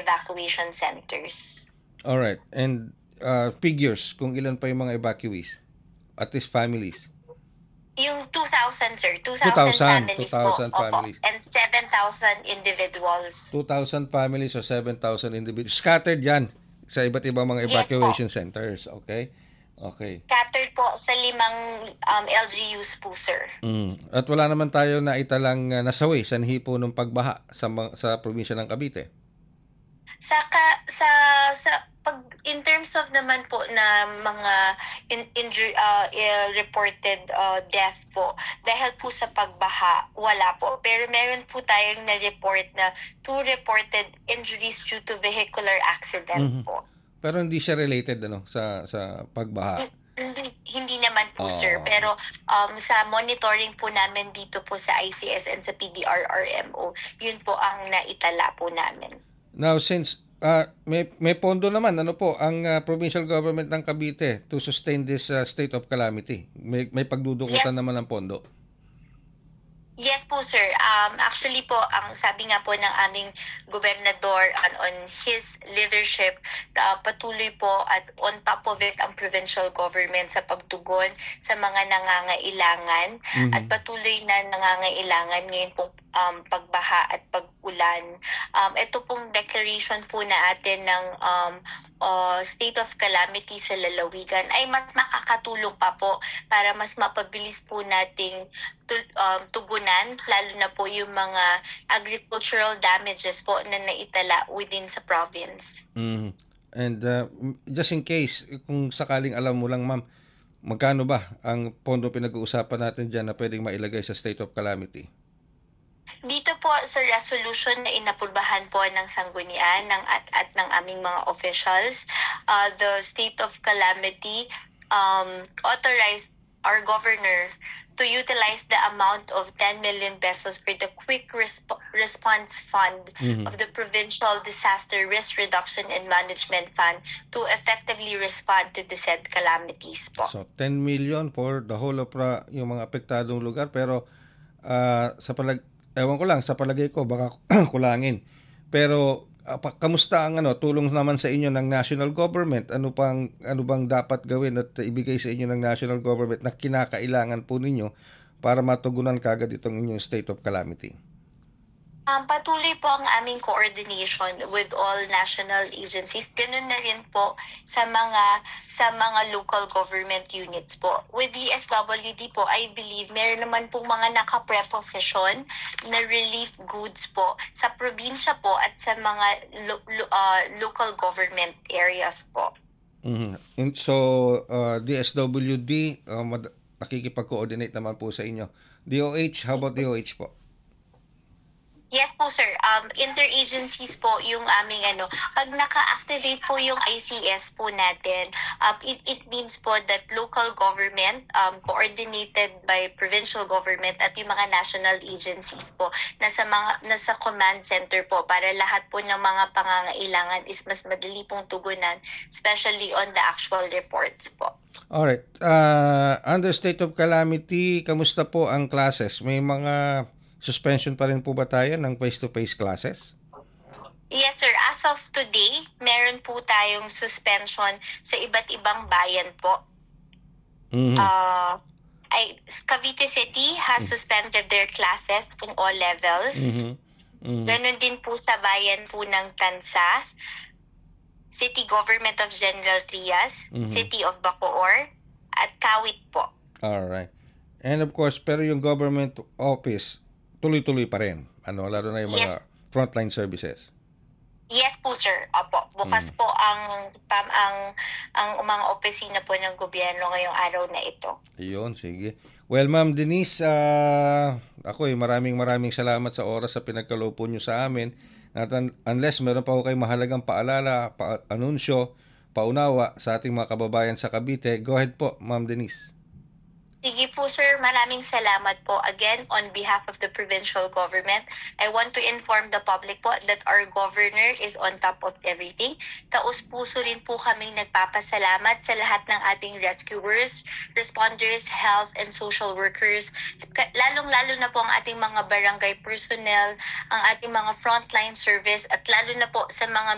evacuation centers. Alright. And figures kung ilan pa yung mga evacuees? At least families. Yung 2,000, sir. 2,000 families po. 2,000 Opo. families. And 7,000 individuals. 2,000 families o 7,000 individuals. Scattered yan sa iba't ibang mga Yes po. evacuation centers. Okay? Okay. Scattered po sa 5 LGUs po, sir. At wala naman tayo na italang nasawi sanhi po ng pagbaha sa probinsya ng Cavite. In terms of naman po na mga reported death po, dahil po sa pagbaha, wala po. Pero meron po tayong na-report na 2 reported injuries due to vehicular accident po. Pero hindi siya related sa pagbaha. Hindi naman po, sir. Pero sa monitoring po namin dito po sa ICS and sa PDRRMO, yun po ang naitala po namin. Now, since may pondo naman po ang provincial government ng Cavite to sustain this state of calamity. May pagdudukutan naman ng pondo. Yes po, sir. Actually po, ang sabi nga po ng aming gobernador on his leadership, patuloy po at on top of it ang provincial government sa pagtugon sa mga nangangailangan at patuloy na nangangailangan ngayon pong pagbaha at pag-ulan. Ito pong declaration po na atin ng state of calamity sa lalawigan ay mas makakatulong pa po para mas mapabilis po nating tugunan, lalo na po yung mga agricultural damages po na naitala within sa province. And just in case, kung sakaling alam mo lang, ma'am, magkano ba ang pondo pinag-uusapan natin dyan na pwedeng mailagay sa state of calamity? Dito po sa resolution na inapurbahan po ng sanggunian at ng aming mga officials, the state of calamity authorized our governor to utilize the amount of 10 million pesos for the quick response fund of the Provincial Disaster Risk Reduction and Management Fund to effectively respond to the said calamities po. So 10 million for the whole of yung mga apektadong lugar, pero ewan ko lang, sa palagay ko baka kulangin. Pero kamusta ang tulong naman sa inyo ng national government? Ano bang dapat gawin at ibigay sa inyo ng national government na kinakailangan po ninyo para matugunan kagad itong inyong state of calamity? Patuloy po ang aming coordination with all national agencies. Ganun na rin po sa mga local government units po. With DSWD po, I believe meron naman pong mga naka-preposition na relief goods po sa probinsya po at sa mga local government areas po. And so, DSWD, nakikipag-coordinate naman po sa inyo. DOH, how about DOH po? Yes po, sir. Interagencies po yung aming pag naka-activate po yung ICS po natin, it means po that local government coordinated by provincial government at yung mga national agencies po nasa command center po para lahat po ng mga pangangailangan is mas madali pong tugunan, especially on the actual reports po. Alright. Under state of calamity, kamusta po ang classes? May mga suspension pa rin po ba tayo ng face-to-face classes? Yes, sir. As of today, meron po tayong suspension sa iba't ibang bayan po. Cavite City has suspended their classes in all levels. Ganon din po sa bayan po ng Tansa, City Government of General Trias, City of Bacoor, at Kawit po. Alright. And of course, pero yung government office, tuloy-tuloy pa rin. Lalo na yung mga frontline services. Yes po, sir. Opo. Bukas po ang mga opisina po ng gobyerno ngayong araw na ito. Ayun, sige. Well, Ma'am Denise, maraming salamat sa oras sa pinagkaloob po nyo sa amin. At unless meron pa kayong mahalagang paalala, anunsyo, paunawa sa ating mga kababayan sa Cavite, go ahead po, Ma'am Denise. Sige po, sir. Maraming salamat po. Again, on behalf of the provincial government, I want to inform the public po that our governor is on top of everything. Taus-puso rin po kaming nagpapasalamat sa lahat ng ating rescuers, responders, health and social workers, lalong-lalo na po ang ating mga barangay personnel, ang ating mga frontline service, at lalo na po sa mga